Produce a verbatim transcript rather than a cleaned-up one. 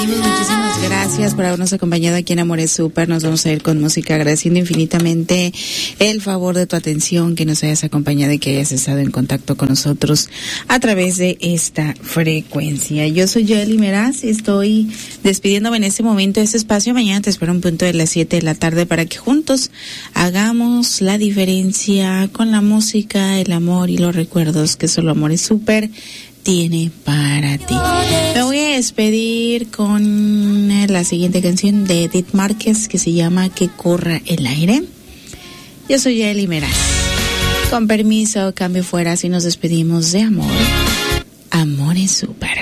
Muchísimas gracias por habernos acompañado aquí en Amores Super. Nos vamos a ir con música, agradeciendo infinitamente el favor de tu atención, que nos hayas acompañado y que hayas estado en contacto con nosotros a través de esta frecuencia. Yo soy Joely Meraz y estoy despidiéndome en este momento de este espacio. Mañana te espero un punto de las siete de la tarde para que juntos hagamos la diferencia con la música, el amor y los recuerdos que solo Amores Super tiene para ti. Me voy a despedir con la siguiente canción de Edith Márquez, que se llama Que corra el aire. Yo soy Joely Meraz. Con permiso, cambio fuera, si nos despedimos de amor. Amores Super.